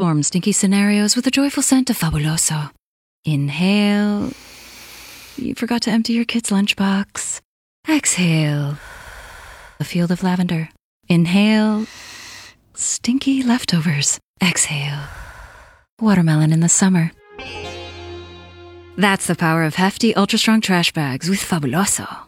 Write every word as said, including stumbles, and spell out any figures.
transform stinky scenarios with the joyful scent of Fabuloso. Inhale. You forgot to empty your kid's lunchbox. Exhale. A field of lavender. Inhale. Stinky leftovers. Exhale. Watermelon in the summer. That's the power of hefty, ultra-strong trash bags with Fabuloso.